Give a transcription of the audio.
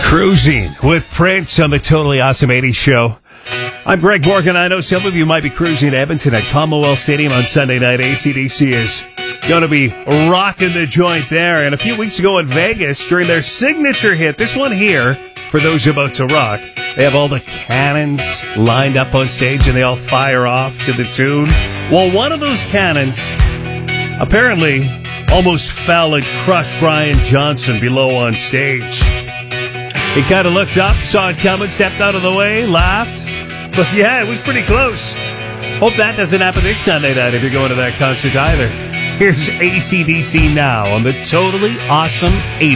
Cruising with Prince on the Totally Awesome 80s show. I'm Greg Morgan. I know some of you might be cruising to Edmonton at Commonwealth Stadium on Sunday night. AC/DC is going to be rocking the joint there. And a few weeks ago in Vegas, during their signature hit, this one here, for those about to rock, they have all the cannons lined up on stage and they all fire off to the tune. Well, one of those cannons apparently almost fell and crushed Brian Johnson below on stage. He kind of looked up, saw it coming, stepped out of the way, laughed. But yeah, it was pretty close. Hope that doesn't happen this Sunday night if you're going to that concert either. Here's AC/DC now on the Totally Awesome 80s.